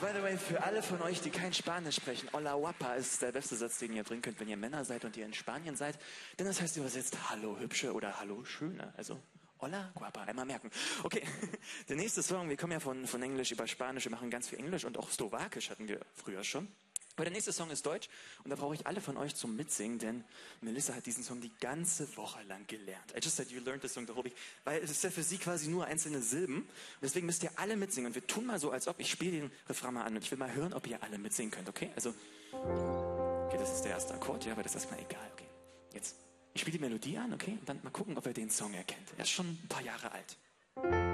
By the way, für alle von euch, die kein Spanisch sprechen, Hola guapa ist der beste Satz, den ihr bringen könnt, wenn ihr Männer seid und ihr in Spanien seid. Denn das heißt übersetzt Hallo Hübsche oder Hallo Schöne. Also Hola guapa, einmal merken. Okay, der nächste Song, wir kommen ja von Englisch über Spanisch, wir machen ganz viel Englisch und auch Slowakisch hatten wir früher schon. Aber der nächste Song ist Deutsch und da brauche ich alle von euch zum Mitsingen, denn Melissa hat diesen Song die ganze Woche lang gelernt. I just said you learned the song the whole week, weil es ist ja für sie quasi nur einzelne Silben. Und deswegen müsst ihr alle mitsingen und wir tun mal so, als ob ich spiele den Refrain mal an und ich will mal hören, ob ihr alle mitsingen könnt, okay? Also, okay, das ist der erste Akkord, ja, aber das ist erstmal egal, okay? Jetzt, ich spiele die Melodie an, okay? Und dann mal gucken, ob ihr den Song erkennt. Er ist schon ein paar Jahre alt.